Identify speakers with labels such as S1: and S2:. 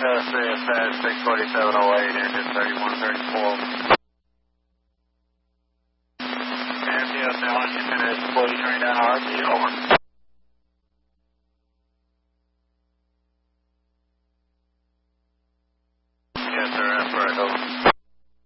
S1: CSS 64708, engine 3134. MTS now, engine finished, employee train down RP, over.